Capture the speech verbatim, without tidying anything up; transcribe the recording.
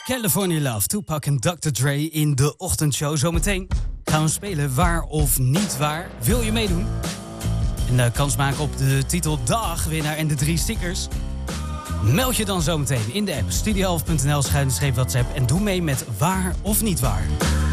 California Love, Tupac en dokter Dre in de ochtendshow. Zometeen gaan we spelen waar of niet waar. Wil je meedoen? En uh, kans maken op de titel Dagwinnaar en de drie stickers. Meld je dan zometeen in de app studioelf punt n l schuine streep WhatsApp en doe mee met waar of niet waar.